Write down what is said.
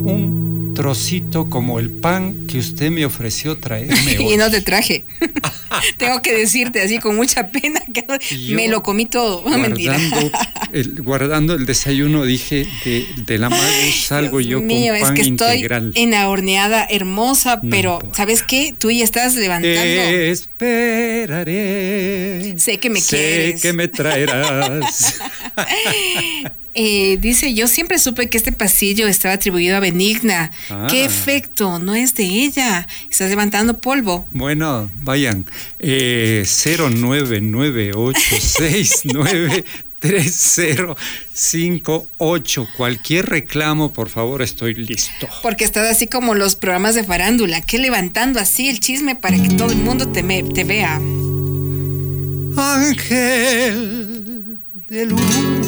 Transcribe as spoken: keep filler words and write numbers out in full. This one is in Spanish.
un trocito como el pan que usted me ofreció traerme hoy. Y no te traje. Tengo que decirte así con mucha pena que me lo comí todo. No, mentira. El, guardando el desayuno dije, de, de la Magu salgo Dios yo mío, con pan es que integral. estoy en la horneada hermosa, No pero puedo. ¿sabes qué? Tú ya estás levantando. Esperaré. Sé que me sé quieres. Sé que me traerás. Eh, dice, yo siempre supe que este pasillo estaba atribuido a Benigna. Ah. ¡Qué efecto! No es de ella. Estás levantando polvo. Bueno, vayan. Eh, cero nueve nueve ocho seis nueve tres cero cinco ocho. Cualquier reclamo, por favor, estoy listo. Porque estás así como los programas de farándula, que levantando así el chisme para que todo el mundo te, me, te vea. Ángel de luz,